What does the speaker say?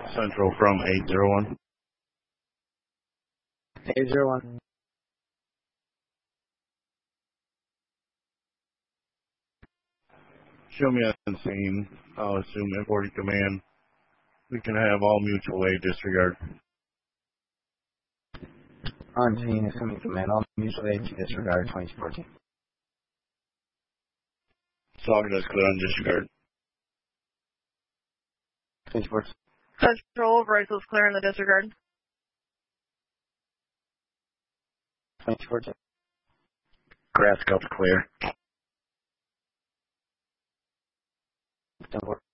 Central from 801. 801. Show me on scene. I'll assume M40 command. We can have all mutual aid disregard. On scene, assuming command, all mutual aid disregard 2214. Sauger does clear on disregard. 2214. Central, Rifles clear in the disregard. 2214. Grass Scout's clear. 10-4.